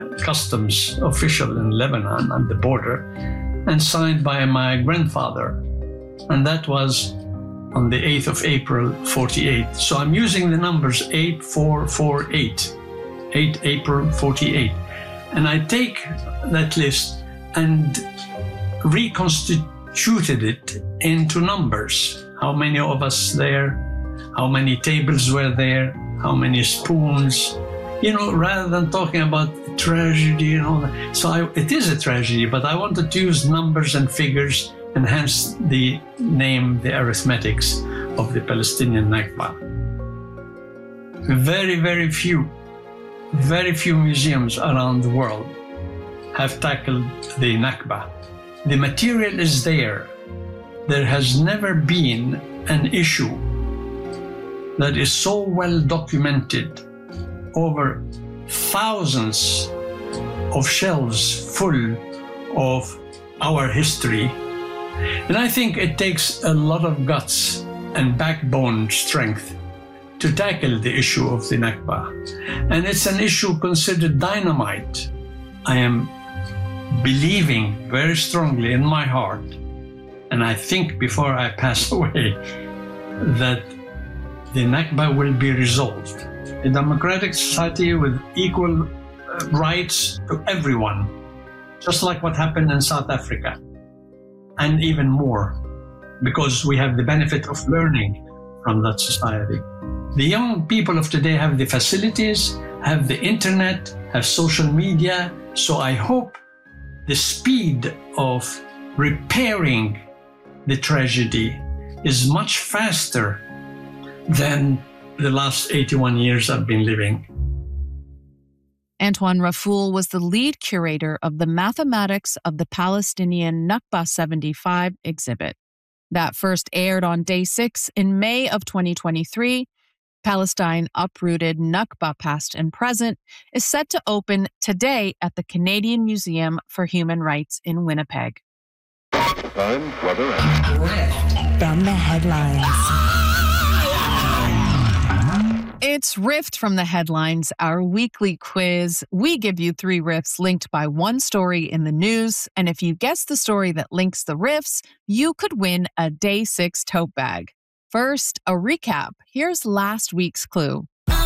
customs official in Lebanon at the border and signed by my grandfather. And that was on the 8th of April, 48. So I'm using the numbers 8448, 8 April 48. And I take that list and reconstituted it into numbers. How many of us there? How many tables were there? How many spoons? Rather than talking about tragedy and all that. So it is a tragedy, but I wanted to use numbers and figures, and hence the name, the arithmetics of the Palestinian Nakba. Very, very few museums around the world have tackled the Nakba. The material is there. There has never been an issue that is so well documented, over thousands of shelves full of our history. And I think it takes a lot of guts and backbone strength to tackle the issue of the Nakba. And it's an issue considered dynamite. I am believing very strongly in my heart, and I think before I pass away, that the Nakba will be resolved. A democratic society with equal rights to everyone, just like what happened in South Africa, and even more, because we have the benefit of learning from that society. The young people of today have the facilities, have the internet, have social media, so I hope the speed of repairing the tragedy is much faster than the last 81 years I've been living. Antoine Raffoul was the lead curator of the Mathematics of the Palestinian Nakba 75 exhibit. That first aired on Day 6 in May of 2023. Palestine Uprooted, Nakba Past and Present is set to open today at the Canadian Museum for Human Rights in Winnipeg. Time, weather, Rift from the headlines. It's Rift from the Headlines, our weekly quiz. We give you 3 riffs linked by one story in the news, and if you guess the story that links the riffs, you could win a Day 6 tote bag. First, a recap. Here's last week's clue.